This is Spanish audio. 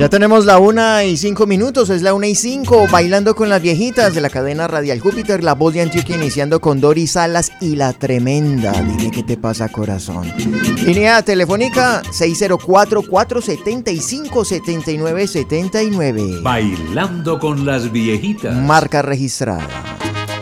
Ya tenemos la 1:05, es la 1:05, bailando con las viejitas de la cadena Radial Júpiter, la voz de Antioquia, iniciando con Doris Salas y La Tremenda. Dime qué te pasa, corazón. Línea telefónica 604-475-7979. Bailando con las viejitas. Marca registrada.